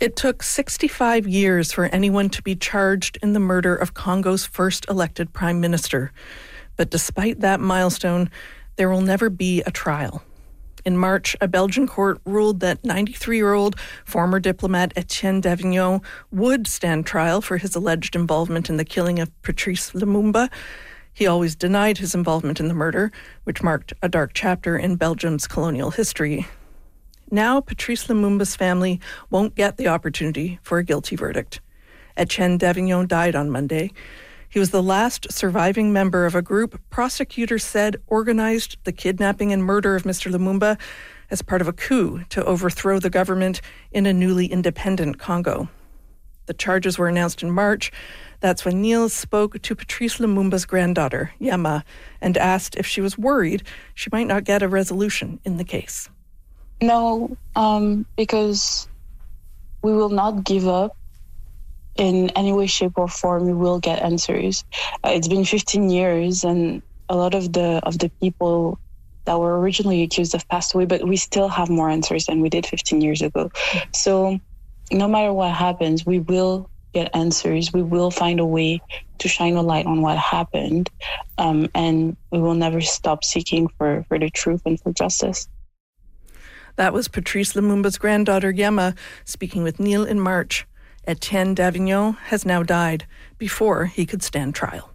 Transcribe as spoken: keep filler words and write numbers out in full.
It took sixty-five years for anyone to be charged in the murder of Congo's first elected prime minister. But despite that milestone, there will never be a trial. In March, a Belgian court ruled that ninety-three-year-old former diplomat Etienne Davignon would stand trial for his alleged involvement in the killing of Patrice Lumumba. He always denied his involvement in the murder, which marked a dark chapter in Belgium's colonial history. Now, Patrice Lumumba's family won't get the opportunity for a guilty verdict. Etienne Davignon died on Monday. He was the last surviving member of a group prosecutors said organized the kidnapping and murder of Mister Lumumba as part of a coup to overthrow the government in a newly independent Congo. The charges were announced in March. That's when Neil spoke to Patrice Lumumba's granddaughter, Yema, and asked if she was worried she might not get a resolution in the case. No, um, because we will not give up in any way, shape, or form. We will get answers. Uh, it's been fifteen years, and a lot of the of the people that were originally accused have passed away, but we still have more answers than we did fifteen years ago. So no matter what happens, we will get answers. We will find a way to shine a light on what happened, um, and we will never stop seeking for, for the truth and for justice. That was Patrice Lumumba's granddaughter, Yema, speaking with Neil in March. Etienne Davignon has now died before he could stand trial.